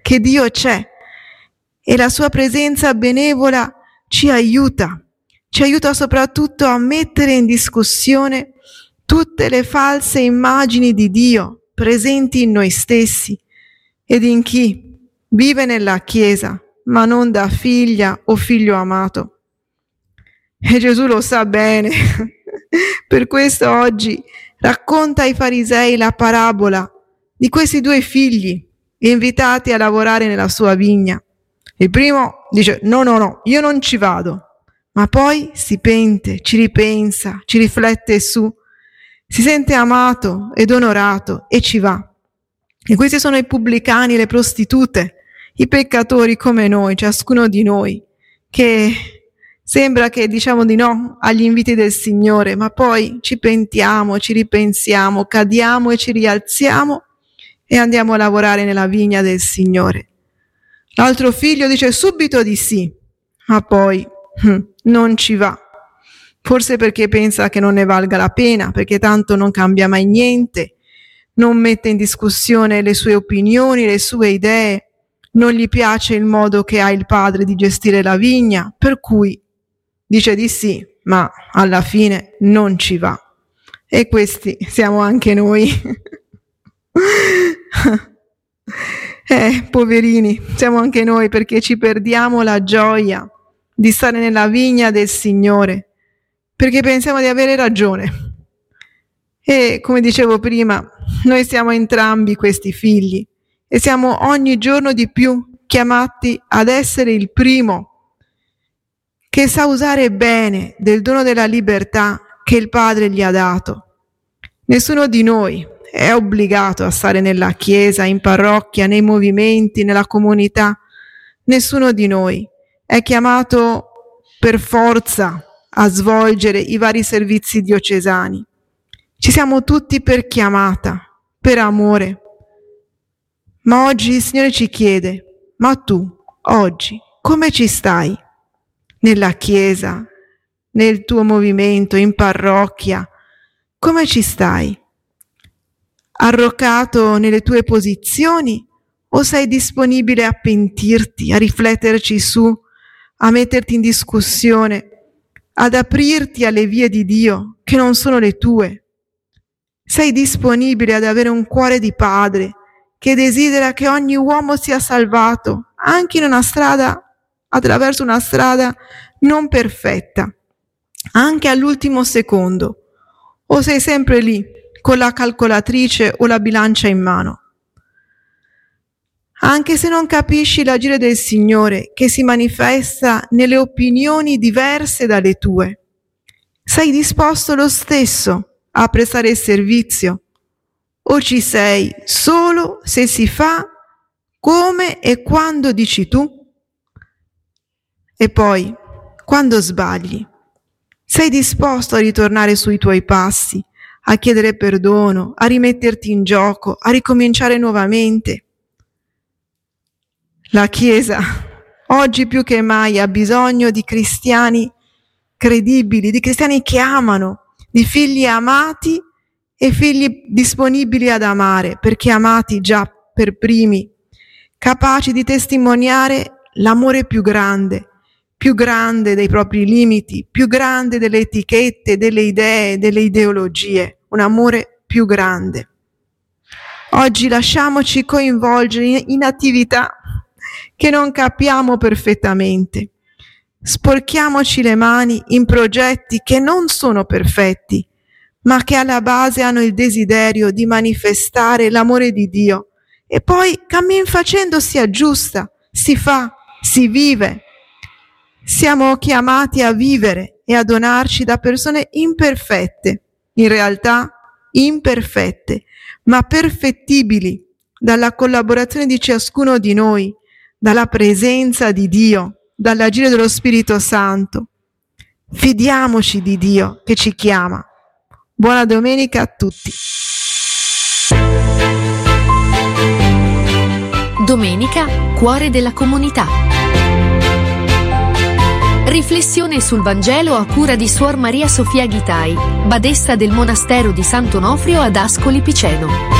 che Dio c'è e la sua presenza benevola ci aiuta soprattutto a mettere in discussione tutte le false immagini di Dio presenti in noi stessi ed in chi vive nella Chiesa, ma non da figlia o figlio amato. E Gesù lo sa bene. Per questo oggi racconta ai farisei la parabola di questi due figli invitati a lavorare nella sua vigna. Il primo dice no, io non ci vado, ma poi si pente, ci ripensa, ci riflette su, si sente amato ed onorato e ci va. E questi sono i pubblicani e le prostitute, i peccatori come noi, ciascuno di noi, che sembra che diciamo di no agli inviti del Signore, ma poi ci pentiamo, ci ripensiamo, cadiamo e ci rialziamo e andiamo a lavorare nella vigna del Signore. L'altro figlio dice subito di sì, ma poi non ci va. Forse perché pensa che non ne valga la pena, perché tanto non cambia mai niente, non mette in discussione le sue opinioni, le sue idee, non gli piace il modo che ha il padre di gestire la vigna, per cui dice di sì, ma alla fine non ci va. E questi siamo anche noi. Poverini, siamo anche noi, perché ci perdiamo la gioia di stare nella vigna del Signore, perché pensiamo di avere ragione. E come dicevo prima, noi siamo entrambi questi figli e siamo ogni giorno di più chiamati ad essere il primo che sa usare bene del dono della libertà che il Padre gli ha dato. Nessuno di noi è obbligato a stare nella chiesa, in parrocchia, nei movimenti, nella comunità. Nessuno di noi è chiamato per forza a svolgere i vari servizi diocesani. Ci siamo tutti per chiamata, per amore. Ma oggi il Signore ci chiede, ma tu, oggi, come ci stai? Nella chiesa, nel tuo movimento, in parrocchia, come ci stai? Arroccato nelle tue posizioni o sei disponibile a pentirti, a rifletterci su, a metterti in discussione, ad aprirti alle vie di Dio che non sono le tue? Sei disponibile ad avere un cuore di padre che desidera che ogni uomo sia salvato, anche in una strada, attraverso una strada non perfetta, anche all'ultimo secondo? O sei sempre lì con la calcolatrice o la bilancia in mano? Anche se non capisci l'agire del Signore che si manifesta nelle opinioni diverse dalle tue, sei disposto lo stesso a prestare il servizio? O ci sei solo se si fa come e quando dici tu? E poi, quando sbagli, sei disposto a ritornare sui tuoi passi, a chiedere perdono, a rimetterti in gioco, a ricominciare nuovamente? La Chiesa, oggi più che mai, ha bisogno di cristiani credibili, di cristiani che amano, di figli amati e figli disponibili ad amare, perché amati già per primi, capaci di testimoniare l'amore più grande dei propri limiti, più grande delle etichette, delle idee, delle ideologie, un amore più grande. Oggi lasciamoci coinvolgere in attività che non capiamo perfettamente. Sporchiamoci le mani in progetti che non sono perfetti, ma che alla base hanno il desiderio di manifestare l'amore di Dio. E poi cammin facendo si aggiusta, si fa, si vive. Siamo chiamati a vivere e a donarci da persone imperfette, in realtà imperfette, ma perfettibili dalla collaborazione di ciascuno di noi, dalla presenza di Dio, dall'agire dello Spirito Santo. Fidiamoci di Dio che ci chiama. Buona domenica a tutti. Domenica, cuore della comunità. Riflessione sul Vangelo a cura di Suor Maria Sofia Ghitai, badessa del monastero di Sant'Onofrio ad Ascoli Piceno.